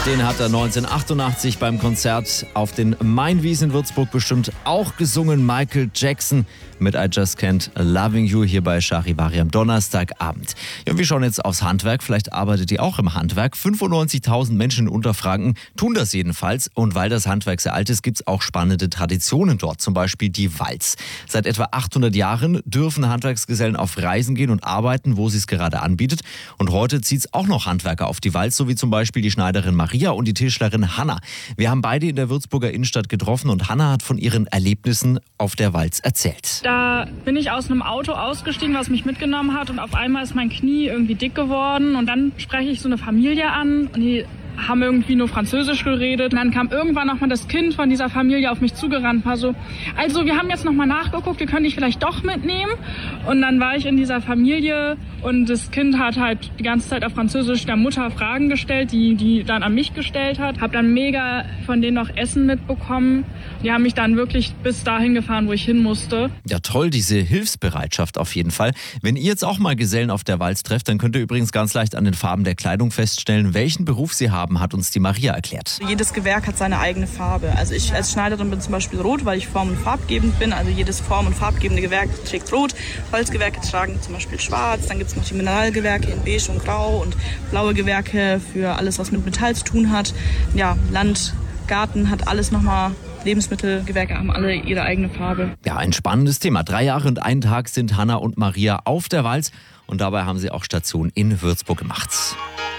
Den hat er 1988 beim Konzert auf den Mainwiesen in Würzburg bestimmt auch gesungen. Michael Jackson mit I Just Can't Loving You hier bei Charivari am Donnerstagabend. Ja, und wir schauen jetzt aufs Handwerk. Vielleicht arbeitet ihr auch im Handwerk. 95.000 Menschen in Unterfranken tun das jedenfalls. Und weil das Handwerk sehr alt ist, gibt es auch spannende Traditionen dort. Zum Beispiel die Walz. Seit etwa 800 Jahren dürfen Handwerksgesellen auf Reisen gehen und arbeiten, wo sie es gerade anbietet. Und heute zieht es auch noch Handwerker auf die Walz, so wie zum Beispiel die Schneiderin Maria und die Tischlerin Hanna. Wir haben beide in der Würzburger Innenstadt getroffen und Hanna hat von ihren Erlebnissen auf der Walz erzählt. Da bin ich aus einem Auto ausgestiegen, was mich mitgenommen hat, und auf einmal ist mein Knie irgendwie dick geworden und dann spreche ich so eine Familie an und die haben irgendwie nur Französisch geredet. Und dann kam irgendwann nochmal das Kind von dieser Familie auf mich zugerannt, war so, also wir haben jetzt nochmal nachgeguckt, wir können dich vielleicht doch mitnehmen. Und dann war ich in dieser Familie und das Kind hat halt die ganze Zeit auf Französisch der Mutter Fragen gestellt, die dann an mich gestellt hat. Hab dann mega von denen noch Essen mitbekommen. Die haben mich dann wirklich bis dahin gefahren, wo ich hin musste. Ja toll, diese Hilfsbereitschaft auf jeden Fall. Wenn ihr jetzt auch mal Gesellen auf der Walz trefft, dann könnt ihr übrigens ganz leicht an den Farben der Kleidung feststellen, welchen Beruf sie haben, hat uns die Maria erklärt. Jedes Gewerk hat seine eigene Farbe. Also ich als Schneiderin bin zum Beispiel rot, weil ich form- und farbgebend bin. Also jedes form- und farbgebende Gewerk trägt rot. Holzgewerke tragen zum Beispiel schwarz. Dann gibt es noch die Mineralgewerke in beige und grau und blaue Gewerke für alles, was mit Metall zu tun hat. Ja, Land, Garten hat alles nochmal. Lebensmittelgewerke haben alle ihre eigene Farbe. Ja, ein spannendes Thema. 3 Jahre und 1 Tag sind Hanna und Maria auf der Walz und dabei haben sie auch Station in Würzburg gemacht.